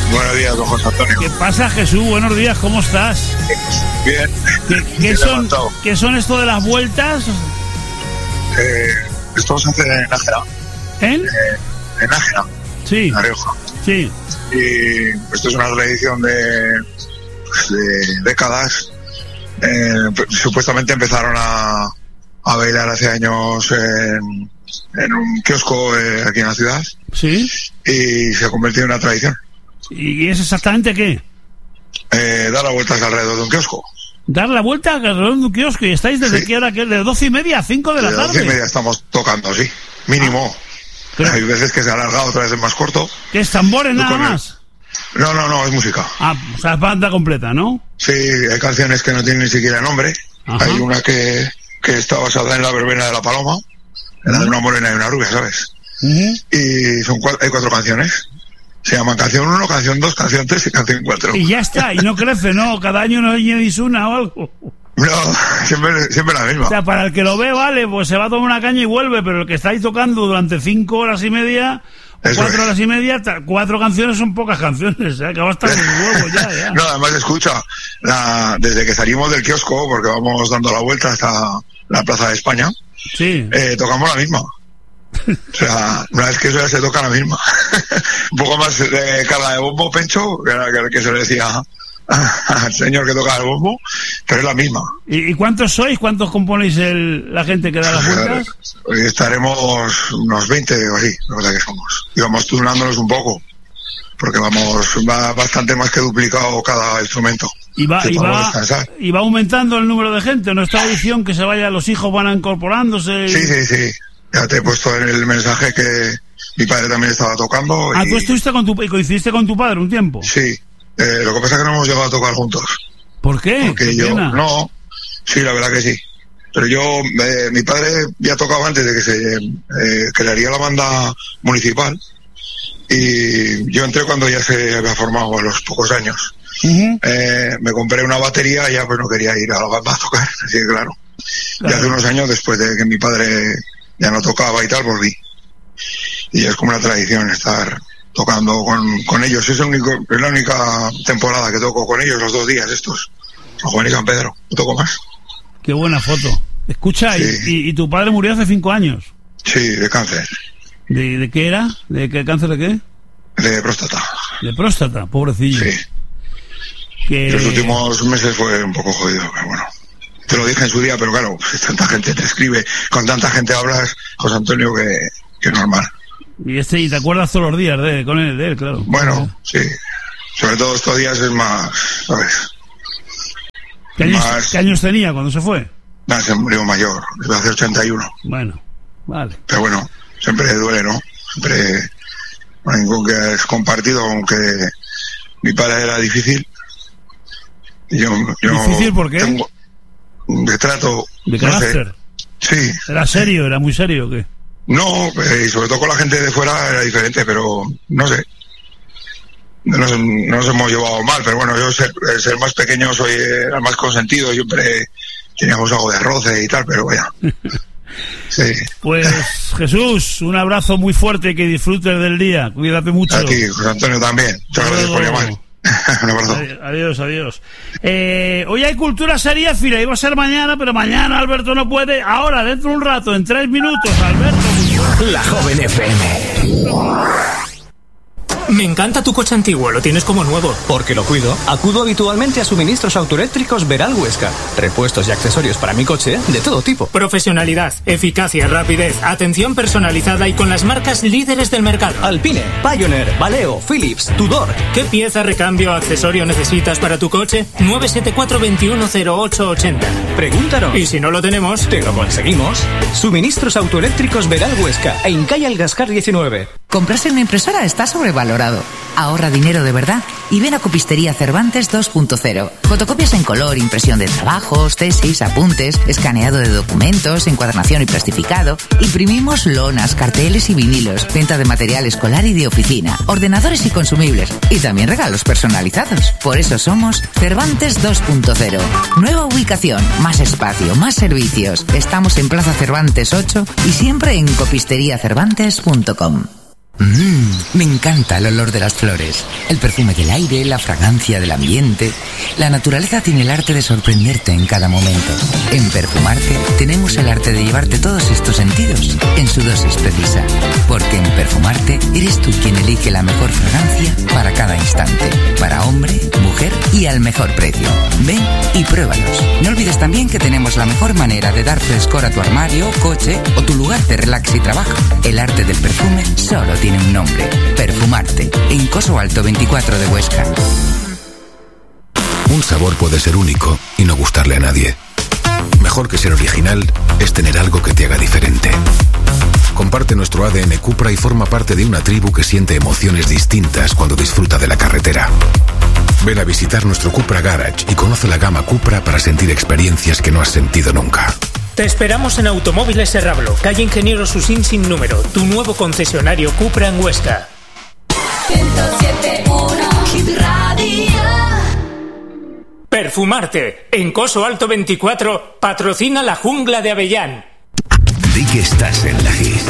Buenos días, don José Antonio. ¿Qué pasa, Jesús? Buenos días, ¿cómo estás? Bien. ¿Qué son esto de las vueltas? Esto se hace en Nájera. ¿En? En Nájera. Sí. En La Rioja. Sí. Y esto es una tradición de décadas. Supuestamente empezaron a bailar hace años en un kiosco aquí en la ciudad. Sí. Y se ha convertido en una tradición. ¿Y es exactamente qué? Dar las vueltas alrededor de un kiosco. Dar la vuelta alrededor de un kiosco. ¿Y estáis desde qué hora? ¿De 12:30 a 5 de la tarde? De 12:30 estamos tocando, sí. Mínimo. Pero hay veces que se ha alargado, otras veces más corto. ¿Qué es tambores nada más? No, es música. O sea, es banda completa, ¿no? Sí, hay canciones que no tienen ni siquiera nombre. Ajá. Hay una que está basada en la verbena de la paloma, en la de una morena y una rubia, ¿sabes? Y hay 4 canciones. Se llaman canción 1, canción 2, canción 3 y canción 4. Y ya está, y no crece, ¿no? Cada año no añadís una o algo. No, siempre la misma. O sea, para el que lo ve, vale, pues se va a tomar una caña y vuelve, pero el que estáis tocando durante 5 horas y media, o 4 horas y media, 4 canciones son pocas canciones, ¿eh? Que va a estar en huevo ya. No, además escucha, desde que salimos del kiosco, porque vamos dando la vuelta hasta la Plaza de España, sí. Tocamos la misma. O sea, una vez que eso ya se toca la misma. Un poco más de carga de bombo, Pencho, que era el que se le decía al señor que toca el bombo, pero es la misma. ¿Y cuántos sois? ¿Cuántos componéis la gente que da las vueltas? Hoy estaremos unos 20 o así, la verdad que somos. Y vamos turnándonos un poco, porque va bastante más que duplicado cada instrumento. Y va aumentando el número de gente, ¿no? Esta edición que se vaya, los hijos van incorporándose. Sí. Ya te he puesto en el mensaje que mi padre también estaba tocando. ¿Tú estuviste y coincidiste con tu padre un tiempo? Sí. Lo que pasa es que no hemos llegado a tocar juntos. ¿Por qué? Porque sí, la verdad que sí. Pero mi padre ya tocaba antes de que se crearía la banda municipal. Y yo entré cuando ya se había formado a los pocos años. Me compré una batería y ya pues no quería ir a la banda a tocar, así que claro. Y hace unos años, después de que mi padre ya no tocaba y tal, volví. Y es como una tradición estar tocando con ellos. Es la única temporada que toco con ellos, los 2 días estos. San Juan y San Pedro. No toco más. Qué buena foto. Escucha, sí. ¿Y tu padre murió hace 5 años? Sí, de cáncer. ¿De qué era? ¿De qué cáncer de qué? De próstata. De próstata, pobrecillo. Sí. Los últimos meses fue un poco jodido, pero bueno. Te lo dije en su día, pero claro, tanta gente te escribe, con tanta gente hablas, José Antonio, que normal. Y te acuerdas todos los días de él, claro. Bueno, sí. Sobre todo estos días es más, ¿sabes? ¿Qué años tenía cuando se fue? Se murió mayor, desde hace 81. Bueno, vale. Pero bueno, siempre duele, ¿no? Siempre, con que es compartido, aunque mi padre era difícil. Y yo ¿Difícil por qué? Tengo de trato. ¿De carácter? Sí. ¿Era serio? ¿Era muy serio o qué? No, y sobre todo con la gente de fuera era diferente, pero no sé. No nos hemos llevado mal, pero bueno, yo ser más pequeño soy el más consentido, siempre teníamos algo de roce y tal, pero vaya. Sí. Pues Jesús, un abrazo muy fuerte, que disfrutes del día, cuídate mucho. A ti, José Antonio, también. Muchas gracias por llamar. Un abrazo. Adiós. Hoy hay cultura seriéfila, iba a ser mañana, pero mañana Alberto no puede. Ahora, dentro de un rato, en 3 minutos, Alberto. La Joven FM. Me encanta tu coche antiguo, lo tienes como nuevo. Porque lo cuido. Acudo habitualmente a Suministros Autoeléctricos Veral Huesca. Repuestos y accesorios para mi coche de todo tipo. Profesionalidad, eficacia, rapidez, atención personalizada y con las marcas líderes del mercado. Alpine, Pioneer, Valeo, Philips, Tudor. ¿Qué pieza, recambio o accesorio necesitas para tu coche? 974-210880. Pregúntanos. Y si no lo tenemos, te lo conseguimos. Suministros Autoeléctricos Veral Huesca, en calle Algascar 19. Comprarse una impresora está sobrevalorado. Ahorra dinero de verdad y ven a Copistería Cervantes 2.0. Fotocopias en color, impresión de trabajos, tesis, apuntes, escaneado de documentos, encuadernación y plastificado. Imprimimos lonas, carteles y vinilos, venta de material escolar y de oficina, ordenadores y consumibles y también regalos personalizados. Por eso somos Cervantes 2.0. Nueva ubicación, más espacio, más servicios. Estamos en Plaza Cervantes 8 y siempre en copisteriacervantes.com. Me encanta el olor de las flores, el perfume del aire, la fragancia del ambiente. La naturaleza tiene el arte de sorprenderte en cada momento. En Perfumarte tenemos el arte de llevarte todos estos sentidos en su dosis precisa. Porque en Perfumarte eres tú quien elige la mejor fragancia para cada instante. Para hombre, mujer y al mejor precio. Ven y pruébalos. No olvides también que tenemos la mejor manera de dar frescor a tu armario, coche o tu lugar de relax y trabajo. El arte del perfume solo tiene un nombre: Perfumarte, en Coso Alto 24 de Huesca. Un sabor puede ser único y no gustarle a nadie. Mejor que ser original es tener algo que te haga diferente. Comparte nuestro ADN Cupra y forma parte de una tribu que siente emociones distintas cuando disfruta de la carretera. Ven a visitar nuestro Cupra Garage y conoce la gama Cupra para sentir experiencias que no has sentido nunca. Te esperamos en Automóviles Serrablo, calle Ingeniero Susín sin número, tu nuevo concesionario Cupra en Huesca. 107.1 Hit Radio. Perfumarte, en Coso Alto 24, patrocina la Jungla de Avellán. Di que estás en la Hit.